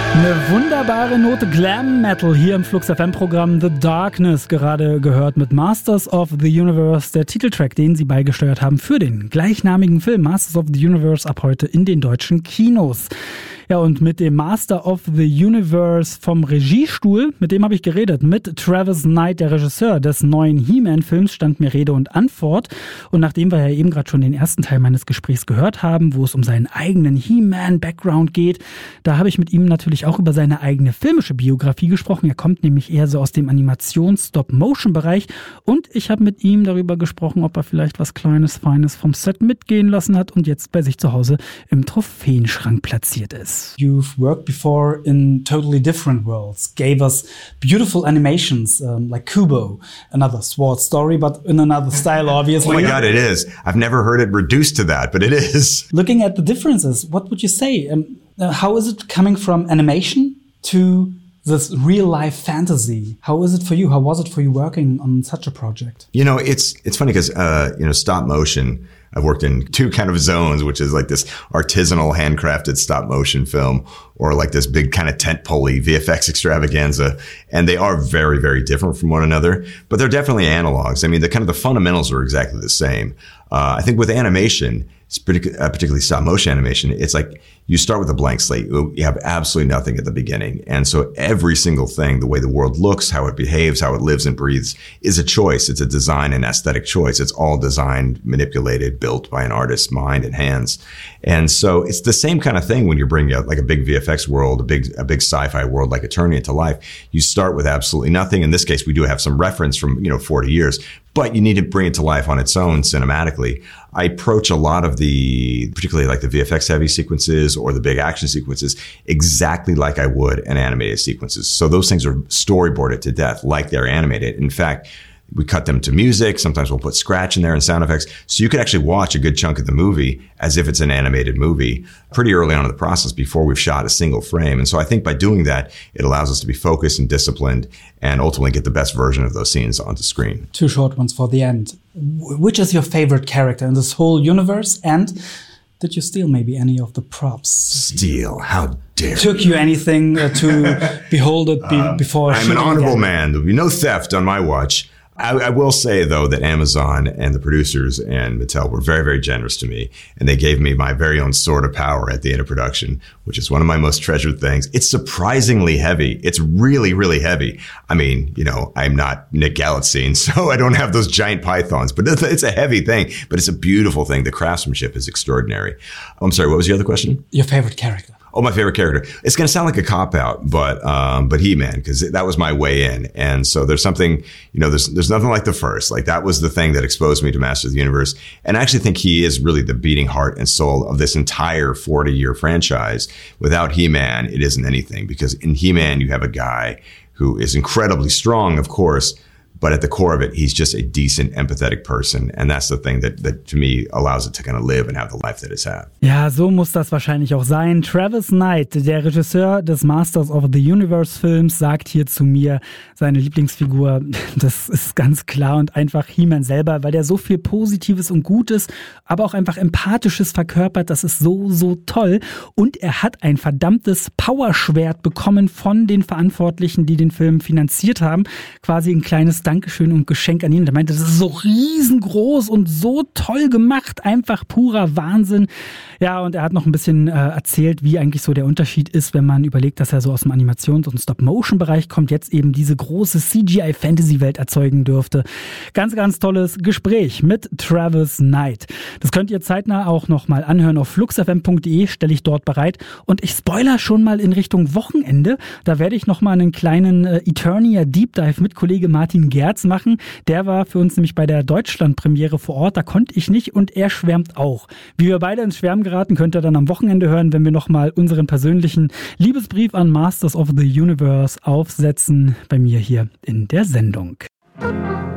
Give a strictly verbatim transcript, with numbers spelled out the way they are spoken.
Eine wunderbare Note Glam Metal hier im Flux F M-Programm The Darkness, gerade gehört mit Masters of the Universe, der Titeltrack, den sie beigesteuert haben für den gleichnamigen Film Masters of the Universe ab heute in den deutschen Kinos. Ja, und mit dem Master of the Universe vom Regiestuhl, mit dem habe ich geredet, mit Travis Knight, der Regisseur des neuen He-Man-Films, stand mir Rede und Antwort. Und nachdem wir ja eben gerade schon den ersten Teil meines Gesprächs gehört haben, wo es um seinen eigenen He-Man-Background geht, da habe ich mit ihm natürlich auch über seine eigene filmische Biografie gesprochen. Er kommt nämlich eher so aus dem Animations-Stop-Motion-Bereich. Und ich habe mit ihm darüber gesprochen, ob er vielleicht was Kleines, Feines vom Set mitgehen lassen hat und jetzt bei sich zu Hause im Trophäenschrank platziert ist. You've worked before in totally different worlds, gave us beautiful animations um, like Kubo, another sword story, but in another style, obviously. Oh my God, it is. I've never heard it reduced to that, but it is. Looking at the differences, what would you say? Um, uh, how is it coming from animation to this real-life fantasy? How is it for you? How was it for you working on such a project? You know, it's it's funny because, uh, you know, stop motion, I've worked in two kind of zones, which is like this artisanal, handcrafted stop motion film or like this big kind of tent-pole V F X extravaganza. And they are very, very different from one another, but they're definitely analogs. I mean, the kind of the fundamentals are exactly the same. Uh, I think with animation, uh, particularly stop motion animation, it's like you start with a blank slate. You have absolutely nothing at the beginning. And so every single thing, the way the world looks, how it behaves, how it lives and breathes is a choice. It's a design and aesthetic choice. It's all designed, manipulated, built by an artist's mind and hands. And so it's the same kind of thing when you're bringing out like a big V F X world, a big, a big sci-fi world, like turning it to life. You start with absolutely nothing. In this case, we do have some reference from, you know, forty years, but you need to bring it to life on its own cinematically. I approach a lot of the, particularly like the V F X heavy sequences or the big action sequences exactly like I would an animated sequences. So those things are storyboarded to death like they're animated. In fact, we cut them to music. Sometimes we'll put scratch in there and sound effects. So you could actually watch a good chunk of the movie as if it's an animated movie pretty early on in the process before we've shot a single frame. And so I think by doing that, it allows us to be focused and disciplined and ultimately get the best version of those scenes onto screen. Two short ones for the end. Which is your favorite character in this whole universe? And did you steal maybe any of the props? Steal? How dare Took you anything uh, to behold it be- uh, before? I'm an honorable man. There'll be no theft on my watch. I, I will say, though, that Amazon and the producers and Mattel were very, very generous to me. And they gave me my very own sword of power at the end of production, which is one of my most treasured things. It's surprisingly heavy. It's really, really heavy. I mean, you know, I'm not Nick Galitzine, so I don't have those giant pythons. But it's, it's a heavy thing. But it's a beautiful thing. The craftsmanship is extraordinary. I'm sorry, what was the other question? Your favorite character. Oh, my favorite character. It's going to sound like a cop-out, but um, but He-Man, because that was my way in. And so there's something, you know, there's there's nothing like the first. Like that was the thing that exposed me to Masters of the Universe. And I actually think he is really the beating heart and soul of this entire forty-year franchise. Without He-Man, it isn't anything, because in He-Man, you have a guy who is incredibly strong, of course, but at the core of it, he's just a decent, empathetic person. And that's the thing that, that to me allows it to kind of live and have the life that it's had. Ja, so muss das wahrscheinlich auch sein. Travis Knight, der Regisseur des Masters of the Universe Films, sagt hier zu mir, seine Lieblingsfigur, das ist ganz klar und einfach He-Man selber, weil der so viel Positives und Gutes, aber auch einfach Empathisches verkörpert. Das ist so, so toll. Und er hat ein verdammtes Powerschwert bekommen von den Verantwortlichen, die den Film finanziert haben. Quasi ein kleines Dankeschön und Geschenk an ihn. Er meinte, das ist so riesengroß und so toll gemacht. Einfach purer Wahnsinn. Ja, und er hat noch ein bisschen äh, erzählt, wie eigentlich so der Unterschied ist, wenn man überlegt, dass er so aus dem Animations- und Stop-Motion-Bereich kommt, jetzt eben diese große C G I-Fantasy-Welt erzeugen dürfte. Ganz, ganz tolles Gespräch mit Travis Knight. Das könnt ihr zeitnah auch noch mal anhören auf flux f m punkt d e, stelle ich dort bereit. Und ich spoiler schon mal in Richtung Wochenende. Da werde ich noch mal einen kleinen äh, Eternia Deep Dive mit Kollege Martin Gerz machen. Der war für uns nämlich bei der Deutschland-Premiere vor Ort. Da konnte ich nicht und er schwärmt auch. Wie wir beide ins Schwärmen geraten, könnt ihr dann am Wochenende hören, wenn wir nochmal unseren persönlichen Liebesbrief an Masters of the Universe aufsetzen, bei mir hier in der Sendung.